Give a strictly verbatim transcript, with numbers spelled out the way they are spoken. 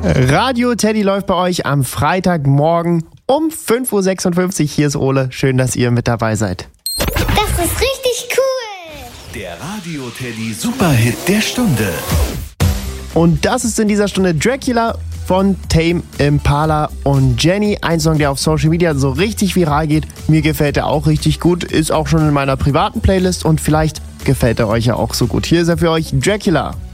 Radio Teddy läuft bei euch am Freitagmorgen um fünf Uhr sechsundfünfzig. Hier ist Ole. Schön, dass ihr mit dabei seid. Das ist richtig cool. Der Radio Teddy Superhit der Stunde. Und das ist in dieser Stunde Dracula von Tame Impala und Jenny. Ein Song, der auf Social Media so richtig viral geht. Mir gefällt er auch richtig gut. Ist auch schon in meiner privaten Playlist und vielleicht gefällt er euch ja auch so gut. Hier ist er für euch, Dracula.